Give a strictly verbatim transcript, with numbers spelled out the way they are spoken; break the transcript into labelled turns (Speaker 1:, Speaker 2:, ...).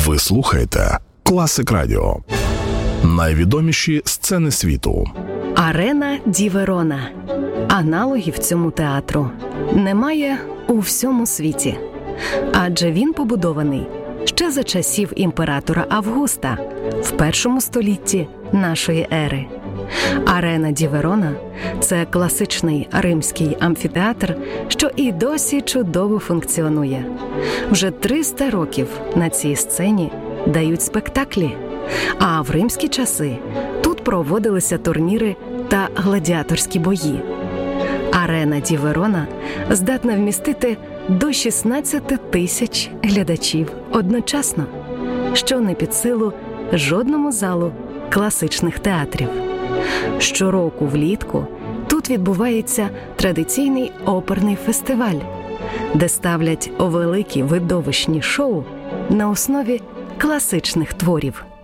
Speaker 1: Ви слухаєте Класик Радіо. Найвідоміші сцени світу.
Speaker 2: Арена ді Верона. Аналогів цьому театру немає у всьому світі. Адже він побудований ще за часів імператора Августа в першому столітті нашої ери. Арена ді Верона – це класичний римський амфітеатр, що і досі чудово функціонує. Вже триста років на цій сцені дають спектаклі, а в римські часи тут проводилися турніри та гладіаторські бої. Арена ді Верона здатна вмістити до шістнадцять тисяч глядачів одночасно, що не під силу жодному залу класичних театрів. Щороку влітку тут відбувається традиційний оперний фестиваль, де ставлять великі видовищні шоу на основі класичних творів.